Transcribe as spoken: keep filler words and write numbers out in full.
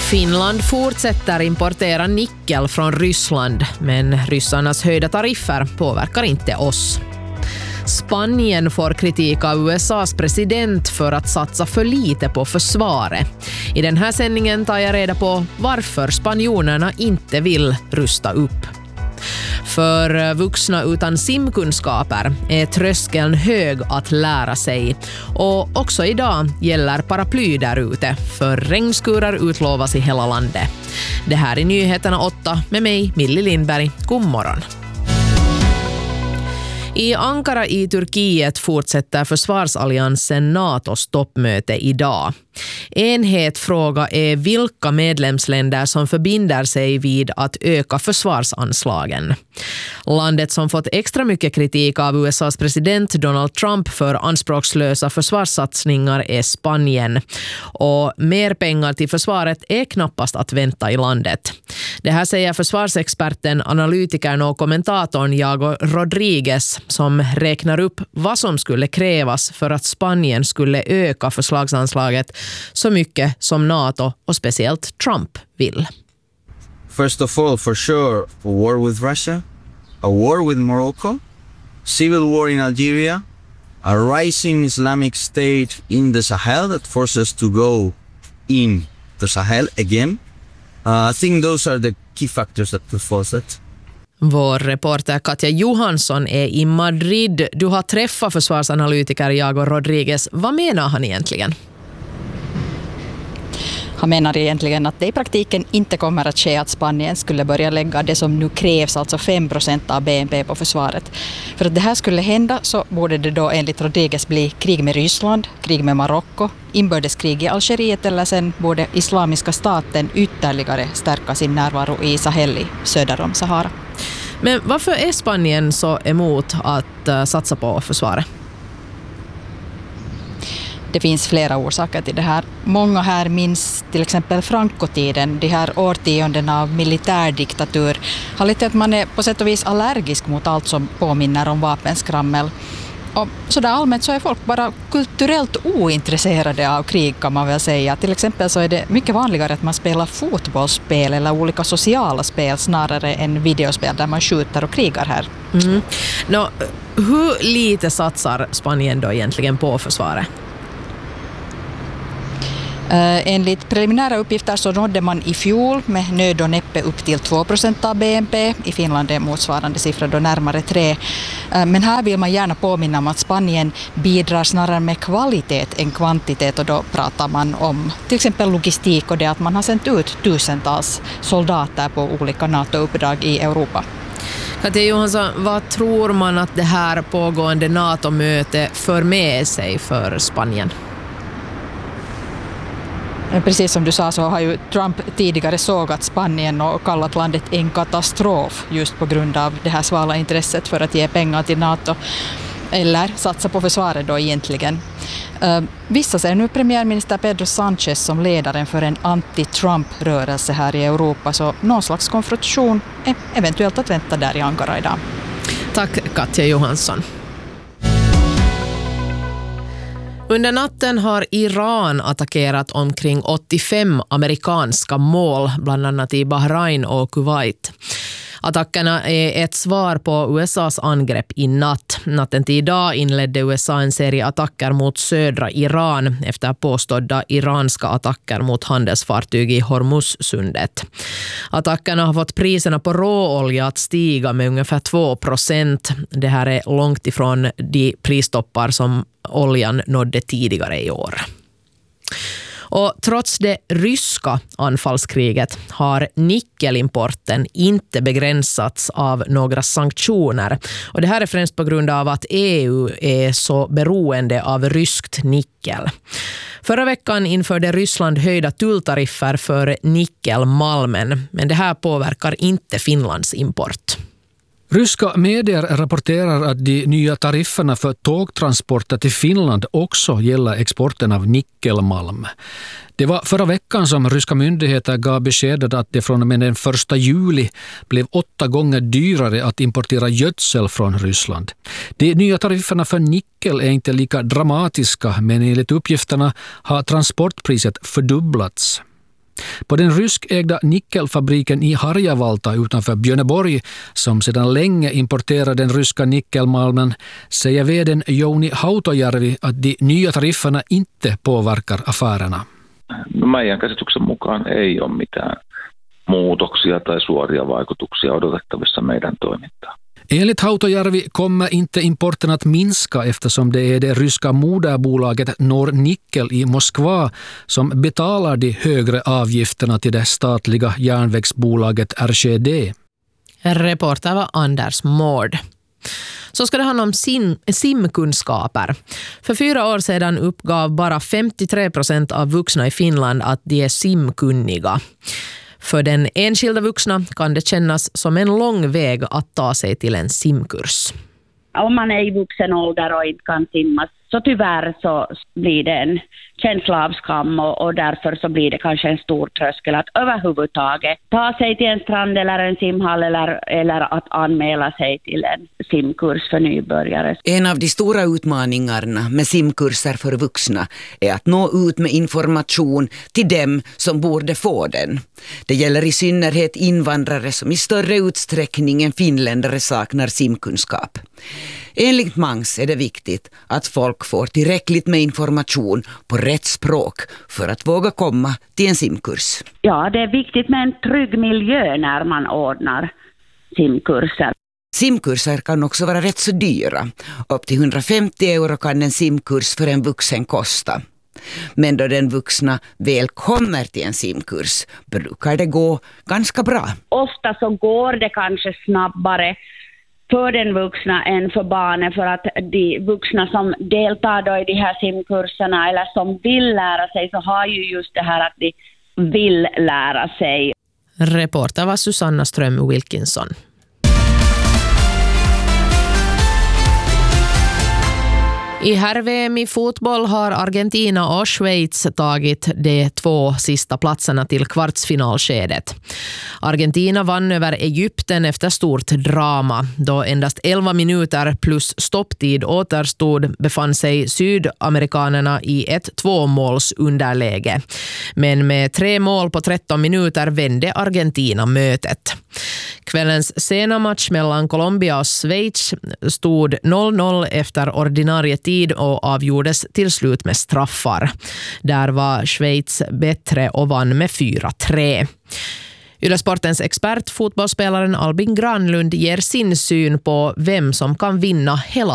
Finland fortsätter importera nickel från Ryssland, men ryssarnas höjda tariffer påverkar inte oss. Spanien får kritik av U S A:s president för att satsa för lite på försvaret. I den här sändningen tar jag reda på varför spanjorerna inte vill rusta upp. För vuxna utan simkunskaper är tröskeln hög att lära sig. Och också idag gäller paraply där ute, för regnskurar utlovas i hela landet. Det här är Nyheterna åtta med mig, Millie Lindberg. God morgon. I Ankara i Turkiet fortsätter försvarsalliansen NATOs toppmöte idag. En het fråga är vilka medlemsländer som förbinder sig vid att öka försvarsanslagen. Landet som fått extra mycket kritik av U S A:s president Donald Trump för anspråkslösa försvarssatsningar är Spanien. Och mer pengar till försvaret är knappast att vänta i landet. Det här säger försvarsexperten, analytikern och kommentatorn Iago Rodriguez, som räknar upp vad som skulle krävas för att Spanien skulle öka förslagsanslaget så mycket som NATO och speciellt Trump vill. First of all, for sure, a war with Russia, a war with Morocco, civil war in Algeria, a rising Islamic state in the Sahel that forces us to go in the Sahel again. Uh, I think those are the key factors that could force it. Vår reporter Katja Johansson är i Madrid. Du har träffat försvarsanalytiker Iago Rodriguez. Vad menar han egentligen? Han menar egentligen att det i praktiken inte kommer att ske att Spanien skulle börja lägga det som nu krävs, alltså fem procent av B N P på försvaret. För att det här skulle hända så borde det då enligt Rodriguez bli krig med Ryssland, krig med Marocko, inbördeskrig i Algeriet eller sen borde Islamiska staten ytterligare stärka sin närvaro i Sahel söder om Sahara. Men varför är Spanien så emot att uh, satsa på försvaret? Det finns flera orsaker till det här. Många här minns till exempel Franco-tiden, de här årtiondena av militärdiktatur, har lett till att man är på sätt och vis allergisk mot allt som påminner om vapenskrammel. Och så där allmänt så är folk bara kulturellt ointresserade av krig, kan man väl säga. Till exempel så är det mycket vanligare att man spelar fotbollsspel eller olika sociala spel snarare än videospel där man skjuter och krigar här. Mm. Nå, hur lite satsar Spanien då egentligen på försvaret? Uh, enligt preliminära uppgifter så nådde man i fjol med nöd och näppe upp till två procent av B N P. I Finland är motsvarande siffra då närmare tre. Uh, men här vill man gärna påminna om att Spanien bidrar snarare med kvalitet än kvantitet, och då pratar man om till exempel logistik och det att man har sänt ut tusentals soldater på olika NATO-uppdrag i Europa. Katja Johansson, vad tror man att det här pågående NATO-möte för med sig för Spanien? Precis som du sa så har ju Trump tidigare sågat Spanien och kallat landet en katastrof just på grund av det här svala intresset för att ge pengar till NATO eller satsa på försvaret då egentligen. Uh, vissa ser nu premiärminister Pedro Sánchez som ledaren för en anti-Trump-rörelse här i Europa, så någon slags konfrontation är eventuellt att vänta där i Ankara idag. Tack Katja Johansson. Under natten har Iran attackerat omkring åttiofem amerikanska mål, bland annat i Bahrain och Kuwait. Attackerna är ett svar på U S A:s angrepp i natt. Natten till idag inledde U S A en serie attacker mot södra Iran efter påstådda iranska attacker mot handelsfartyg i Hormuzsundet. Attackerna har fått priserna på råolja att stiga med ungefär två procent. Det här är långt ifrån de pristoppar som oljan nådde tidigare i år. Och trots det ryska anfallskriget har nickelimporten inte begränsats av några sanktioner. Och det här är främst på grund av att E U är så beroende av ryskt nickel. Förra veckan införde Ryssland höjda tulltariffer för nickelmalmen, men det här påverkar inte Finlands import. Ryska medier rapporterar att de nya tarifferna för tågtransporter till Finland också gäller exporten av nickelmalm. Det var förra veckan som ryska myndigheter gav beskedet att det från och med den första juli blev åtta gånger dyrare att importera gödsel från Ryssland. De nya tarifferna för nickel är inte lika dramatiska, men enligt uppgifterna har transportpriset fördubblats. På den ryskägda nickelfabriken i Harjavalta utanför Björneborg, som sedan länge importerar den ryska nickelmalmen, säger vd:n Jouni Hautojärvi att de nya tarifferna inte påverkar affärerna. Meidän käsityksen mukaan ei ole mitään muutoksia tai suoria vaikutuksia odotettavissa meidän toimintaan. Enligt Hautojärvi kommer inte importen att minska eftersom det är det ryska moderbolaget Nornickel i Moskva som betalar de högre avgifterna till det statliga järnvägsbolaget R C D. Reporter var Anders Mård. Så ska det handla om sim, simkunskaper. För fyra år sedan uppgav bara femtiotre procent av vuxna i Finland att de är simkunniga. För den enskilda vuxna kan det kännas som en lång väg att ta sig till en simkurs. Om man är i vuxen ålder och inte kan simma, så tyvärr så blir det en känsla av skam och, och därför så blir det kanske en stor tröskel att överhuvudtaget ta sig till en strand eller en simhall eller, eller att anmäla sig till en simkurs för nybörjare. En av de stora utmaningarna med simkurser för vuxna är att nå ut med information till dem som borde få den. Det gäller i synnerhet invandrare som i större utsträckning än finländare saknar simkunskap. Enligt Mangs är det viktigt att folk får tillräckligt med information på rätt språk för att våga komma till en simkurs. Ja, det är viktigt med en trygg miljö när man ordnar simkurser. Simkurser kan också vara rätt så dyra. Upp till hundrafemtio euro kan en simkurs för en vuxen kosta. Men då den vuxna väl kommer till en simkurs brukar det gå ganska bra. Ofta så går det kanske snabbare för den vuxna än för barnen, för att de vuxna som deltar då i de här simkurserna eller som vill lära sig, så har ju just det här att de vill lära sig. Reporter var Susanna Ström Wilkinson. I herr-V M i fotboll har Argentina och Schweiz tagit de två sista platserna till kvartsfinalskedet. Argentina vann över Egypten efter stort drama. Då endast elva minuter plus stopptid återstod befann sig sydamerikanerna i ett tvåmåls underläge. Men med tre mål på tretton minuter vände Argentina mötet. Kvällens sena match mellan Colombia och Schweiz stod noll noll efter ordinarie tid och avgjordes till slut med straffar. Där var Schweiz bättre och vann med fyra tre. Yle Sportens expert, fotbollsspelaren Albin Granlund, ger sin syn på vem som kan vinna hela